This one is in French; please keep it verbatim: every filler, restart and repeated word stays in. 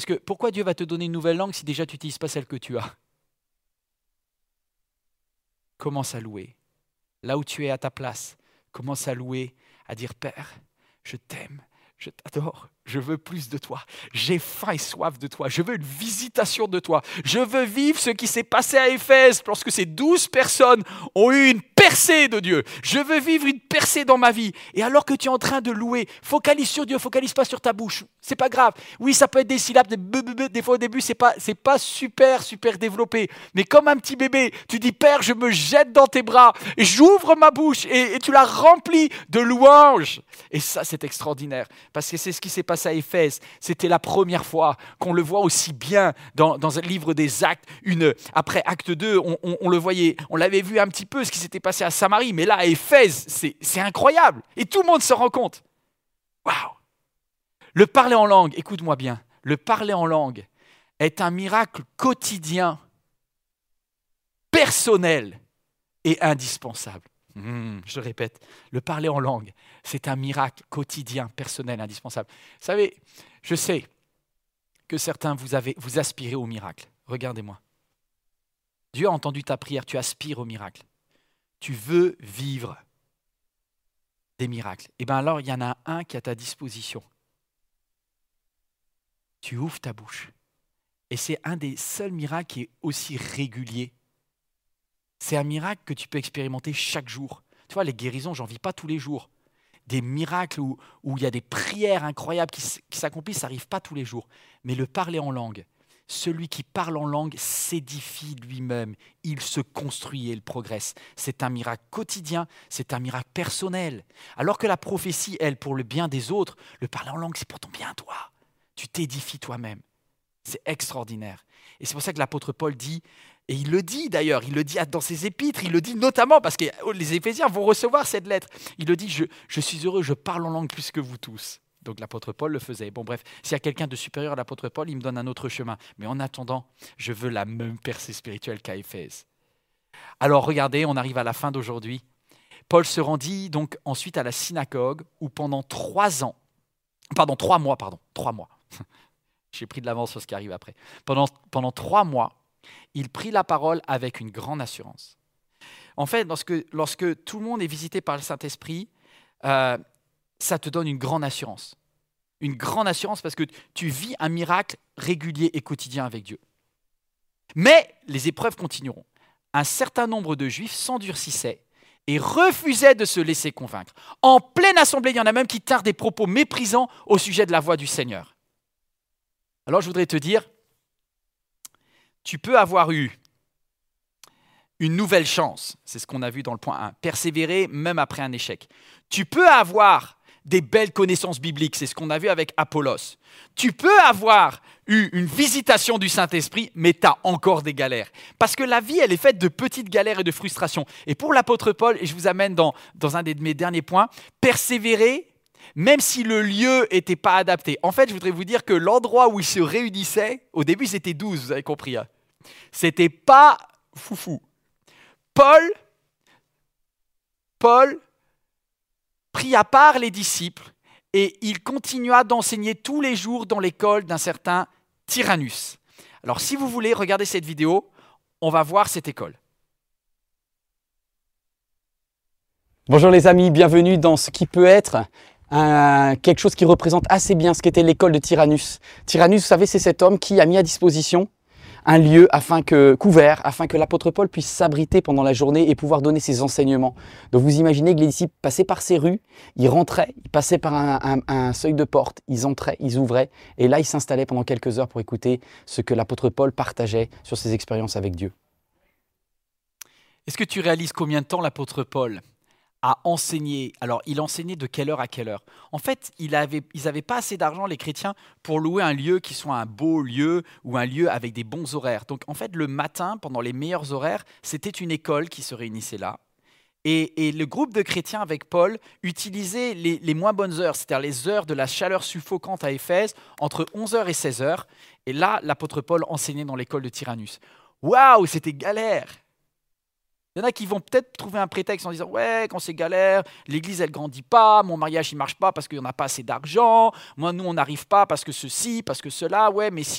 que pourquoi Dieu va te donner une nouvelle langue si déjà tu n'utilises pas celle que tu as? Commence à louer. Là où tu es à ta place, commence à louer, à dire Père, je t'aime, je t'adore, je veux plus de toi. J'ai faim et soif de toi. Je veux une visitation de toi. Je veux vivre ce qui s'est passé à Éphèse lorsque ces douze personnes ont eu une percée de Dieu. Je veux vivre une percée dans ma vie. Et alors que tu es en train de louer, focalise sur Dieu, focalise pas sur ta bouche. C'est pas grave. Oui, ça peut être des syllabes, des, be, be, be. Des fois au début, c'est pas, c'est pas super, super développé. Mais comme un petit bébé, tu dis Père, je me jette dans tes bras, j'ouvre ma bouche et, et tu la remplis de louanges. Et ça, c'est extraordinaire parce que c'est ce qui s'est passé à Éphèse. C'était la première fois qu'on le voit aussi bien dans, dans un livre des Actes. Une, après Acte deux, on, on, on le voyait, on l'avait vu un petit peu ce qui s'était passé à Samarie, mais là à Éphèse, c'est, c'est incroyable. Et tout le monde se rend compte. Waouh! Le parler en langue, écoute-moi bien, le parler en langue est un miracle quotidien, personnel et indispensable. Mmh, je le répète, le parler en langue, c'est un miracle quotidien, personnel, indispensable. Vous savez, je sais que certains vous, avez, vous aspirez au miracle. Regardez-moi. Dieu a entendu ta prière, tu aspires au miracle. Tu veux vivre des miracles. Et bien alors, il y en a un qui est à ta disposition. Tu ouvres ta bouche. Et c'est un des seuls miracles qui est aussi régulier. C'est un miracle que tu peux expérimenter chaque jour. Tu vois, les guérisons, j'en vis pas tous les jours. Des miracles où, où il y a des prières incroyables qui, qui s'accomplissent, ça n'arrive pas tous les jours. Mais le parler en langue, celui qui parle en langue s'édifie lui-même. Il se construit et il progresse. C'est un miracle quotidien, c'est un miracle personnel. Alors que la prophétie, elle, pour le bien des autres, le parler en langue, c'est pour ton bien, toi. Tu t'édifies toi-même. C'est extraordinaire. Et c'est pour ça que l'apôtre Paul dit, et il le dit d'ailleurs, il le dit dans ses épîtres, il le dit notamment parce que les Éphésiens vont recevoir cette lettre. Il le dit, je, je suis heureux, je parle en langue plus que vous tous. Donc l'apôtre Paul le faisait. Bon bref, s'il y a quelqu'un de supérieur à l'apôtre Paul, il me donne un autre chemin. Mais en attendant, je veux la même percée spirituelle qu'à Éphèse. Alors regardez, on arrive à la fin d'aujourd'hui. Paul se rendit donc ensuite à la synagogue où pendant trois ans, pardon, trois mois, pardon, trois mois. J'ai pris de l'avance sur ce qui arrive après. Pendant, pendant trois mois, il prit la parole avec une grande assurance. En fait, lorsque, lorsque tout le monde est visité par le Saint-Esprit, euh, ça te donne une grande assurance. Une grande assurance parce que tu vis un miracle régulier et quotidien avec Dieu. Mais les épreuves continueront. Un certain nombre de Juifs s'endurcissaient et refusaient de se laisser convaincre. En pleine assemblée, il y en a même qui tinrent des propos méprisants au sujet de la voix du Seigneur. Alors je voudrais te dire, tu peux avoir eu une nouvelle chance, c'est ce qu'on a vu dans le point un, persévérer même après un échec. Tu peux avoir des belles connaissances bibliques, c'est ce qu'on a vu avec Apollos. Tu peux avoir eu une visitation du Saint-Esprit, mais tu as encore des galères. Parce que la vie, elle est faite de petites galères et de frustrations. Et pour l'apôtre Paul, et je vous amène dans, dans un de mes derniers points, persévérer, même si le lieu n'était pas adapté. En fait, je voudrais vous dire que l'endroit où ils se réunissaient, au début, c'était douze, vous avez compris. Hein. C'était pas foufou. Paul, Paul prit à part les disciples et il continua d'enseigner tous les jours dans l'école d'un certain Tyrannus. Alors, si vous voulez regarder cette vidéo, on va voir cette école. Bonjour les amis, bienvenue dans ce qui peut être un, quelque chose qui représente assez bien ce qu'était l'école de Tyrannus. Tyrannus, vous savez, c'est cet homme qui a mis à disposition un lieu afin que, couvert, afin que l'apôtre Paul puisse s'abriter pendant la journée et pouvoir donner ses enseignements. Donc vous imaginez que les disciples passaient par ces rues, ils rentraient, ils passaient par un, un, un seuil de porte, ils entraient, ils ouvraient, et là ils s'installaient pendant quelques heures pour écouter ce que l'apôtre Paul partageait sur ses expériences avec Dieu. Est-ce que tu réalises combien de temps l'apôtre Paul a enseigné? Alors, il enseignait de quelle heure à quelle heure? En fait, il avait, ils n'avaient pas assez d'argent, les chrétiens, pour louer un lieu qui soit un beau lieu ou un lieu avec des bons horaires. Donc, en fait, le matin, pendant les meilleurs horaires, c'était une école qui se réunissait là. Et, et le groupe de chrétiens avec Paul utilisait les, les moins bonnes heures, c'est-à-dire les heures de la chaleur suffocante à Éphèse, entre onze heures et seize heures. Et là, l'apôtre Paul enseignait dans l'école de Tyrannus. Waouh, c'était galère! Il y en a qui vont peut-être trouver un prétexte en disant « Ouais, quand c'est galère, l'église, elle ne grandit pas, mon mariage, il ne marche pas parce qu'il n'y en a pas assez d'argent, moi, nous, on n'arrive pas parce que ceci, parce que cela, ouais, mais si